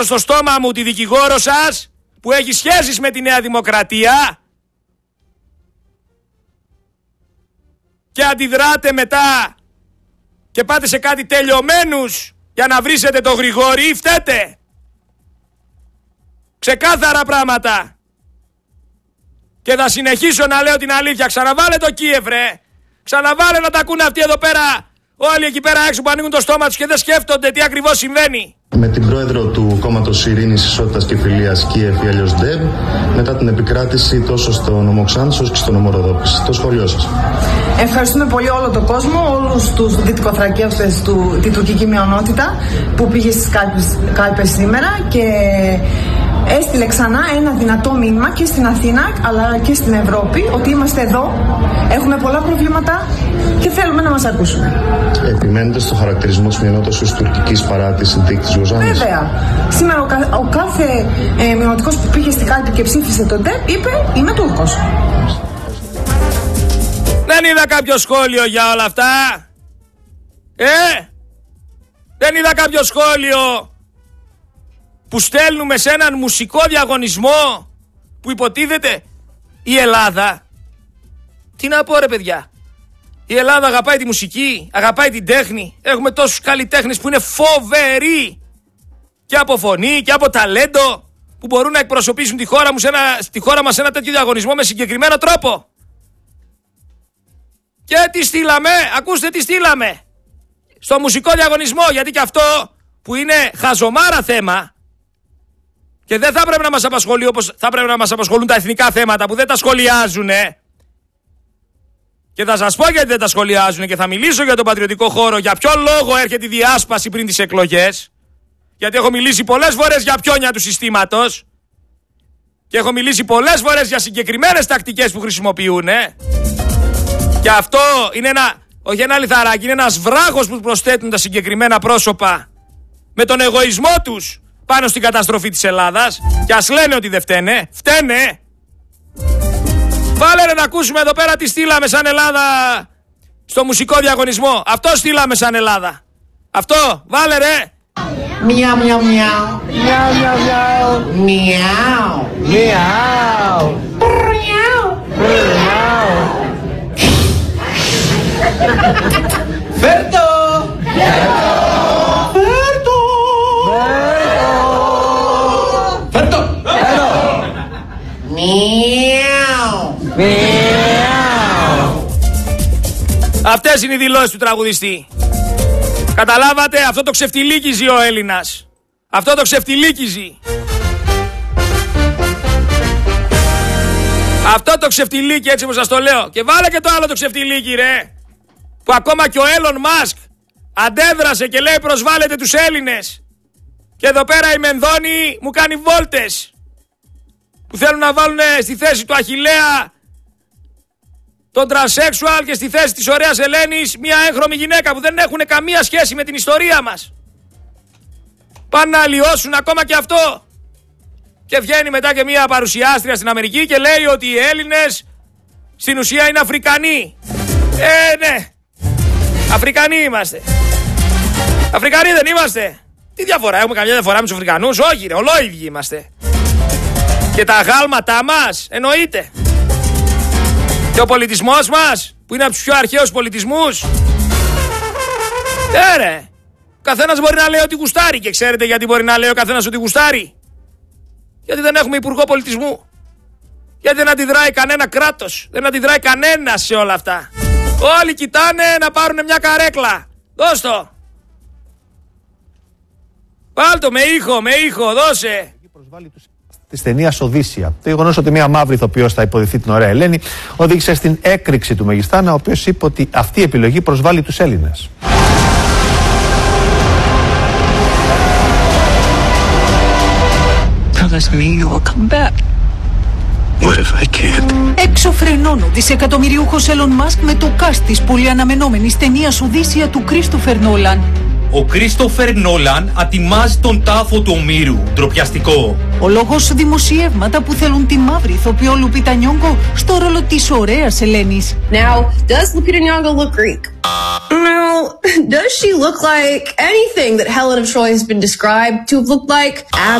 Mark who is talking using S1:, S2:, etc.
S1: στο στόμα μου τη δικηγόρο σας που έχει σχέσεις με τη Νέα Δημοκρατία και αντιδράτε μετά και πάτε σε κάτι τελειωμένους για να βρίσετε το Γρηγόρη ή φταίτε. Ξεκάθαρα πράγματα. Και θα συνεχίσω να λέω την αλήθεια. Ξαναβάλε το Κίεβ, ρε. Ξαναβάλε να τα ακούνε αυτοί εδώ πέρα. Όλοι εκεί πέρα έξω που ανοίγουν το στόμα τους και δεν σκέφτονται τι ακριβώς συμβαίνει.
S2: Με την πρόεδρο του κόμματος Ειρήνης, Ισότητας και Φιλίας Κίεβ ή αλλιώς ΔΕΒ, μετά την επικράτηση τόσο στο νομό Ξάνθης όσο και στο νομό Ροδόπης. Το σχόλιο σας.
S3: Ευχαριστούμε πολύ όλο τον κόσμο, όλους τους δυτικοθρακέους, την τουρκική μειονότητα που πήγε στις κάλπες σήμερα και έστειλε ξανά ένα δυνατό μήνυμα και στην Αθήνα αλλά και στην Ευρώπη ότι είμαστε εδώ, έχουμε πολλά προβλήματα και θέλουμε να μας ακούσουμε.
S2: Επιμένετε στο χαρακτηρισμό της μειονότητας ως τουρκικής παρά τη συνθήκη της Λοζάνης?
S3: Βέβαια. Σήμερα ο κάθε μειονοτικός που πήγε στην κάλπη και ψήφισε τον ΤΕΠ είπε είμαι Τούρκος.
S1: Δεν είδα κάποιο σχόλιο για όλα αυτά. Δεν είδα κάποιο σχόλιο που στέλνουμε σε έναν μουσικό διαγωνισμό που υποτίθεται η Ελλάδα. Τι να πω ρε παιδιά. Η Ελλάδα αγαπάει τη μουσική, αγαπάει την τέχνη. Έχουμε τόσους καλλιτέχνες που είναι φοβεροί και από φωνή και από ταλέντο που μπορούν να εκπροσωπήσουν τη χώρα μας σε ένα τέτοιο διαγωνισμό με συγκεκριμένο τρόπο. Και τι στείλαμε, ακούστε τι στείλαμε. Στο μουσικό διαγωνισμό, γιατί και αυτό που είναι χαζομάρα θέμα και δεν θα πρέπει να μας απασχολεί όπως θα πρέπει να μας απασχολούν τα εθνικά θέματα που δεν τα σχολιάζουνε. Και θα σας πω γιατί δεν τα σχολιάζουνε και θα μιλήσω για τον πατριωτικό χώρο, για ποιο λόγο έρχεται η διάσπαση πριν τις εκλογές. Γιατί έχω μιλήσει πολλές φορές για πιόνια του συστήματος και έχω μιλήσει πολλές φορές για συγκεκριμένες τακτικές που χρησιμοποιούνε. Και αυτό είναι όχι ένα λιθαράκι, είναι ένας βράχος που προσθέτουν τα συγκεκριμένα πρόσωπα με τον εγωισμό τους πάνω στην καταστροφή της Ελλάδας. Και ας λένε ότι δεν φταίνε, φταίνε. Βάλε να ακούσουμε εδώ πέρα τι στείλαμε σαν Ελλάδα στο μουσικό διαγωνισμό. Αυτό στείλαμε σαν Ελλάδα. Αυτό, βάλε ρε.
S4: Μιαου, μιαου, μιαου. Μιαου, μιαου, μιαου. Μιαου. Μιαου. Φέρτο! Φέρτο! Φέρτο! Μιαου! Μιαου!
S1: Αυτές είναι οι δηλώσεις του τραγουδιστή. Καταλάβατε, αυτό το ξεφτιλίκιζει ο Έλληνας. Αυτό το ξεφτιλίκιζει. Αυτό το ξεφτιλίκι, έτσι όπως σας το λέω. Και βάλε και το άλλο το ξεφτιλίκι ρε. Που ακόμα και ο Elon Musk αντέδρασε και λέει προσβάλλετε τους Έλληνες. Και εδώ πέρα η Μενδώνη μου κάνει βόλτες. Που θέλουν να βάλουν στη θέση του Αχιλλέα τον τρανσέξουαλ και στη θέση της ωραίας Ελένης μια έγχρωμη γυναίκα που δεν έχουν καμία σχέση με την ιστορία μας. Πάνε να αλλοιώσουν ακόμα και αυτό. Και βγαίνει μετά και μια παρουσιάστρια στην Αμερική και λέει ότι οι Έλληνες στην ουσία είναι Αφρικανοί. Ναι. Αφρικανοί είμαστε. Αφρικανοί δεν είμαστε. Τι διαφορά, έχουμε καμιά διαφορά με τους Αφρικανούς? Όχι ρε, ολόιδιοι είμαστε. Και τα γάλματά μας, εννοείται. Και ο πολιτισμός μας, που είναι από τους πιο αρχαίους πολιτισμούς. Ρε. Ο καθένας μπορεί να λέει ότι γουστάρει. Και ξέρετε γιατί μπορεί να λέει ο καθένας ότι γουστάρει? Γιατί δεν έχουμε υπουργό πολιτισμού. Γιατί δεν αντιδράει κανένα κράτος. Δεν αντιδράει κανένας σε όλα αυτά. Όλοι κοιτάνε να πάρουν μια καρέκλα. Δώσ' το. Βάλ' το με ήχο, δώσε.
S5: Της ταινίας Οδύσσια. Το γεγονός ότι μια μαύρη ηθοποιός θα υποδηθεί την ωραία Ελένη οδήγησε στην έκρηξη του Μεγιστάνα, ο οποίος είπε ότι αυτή η επιλογή προσβάλλει τους Έλληνες.
S6: Εξωφρενών ο δισεκατομμυριούχος Elon Musk με το cast της πολυαναμενόμενης ταινίας Οδύσσια του Κρίστοφερ Νόλαν.
S7: Ο Κρίστοφερ Νόλαν ατιμάζει τον τάφο του Ομήρου. Ντροπιαστικό.
S6: Ο λόγος δημοσιεύματα που θέλουν τη μαύρη ηθοποιό Λουπίτα Νιόγκο στο ρόλο της ωραίας Ελένης.
S8: Now, does Lupita Nyong'o look Greek? Now, does she look like anything that Helen of Troy has been described to have looked like?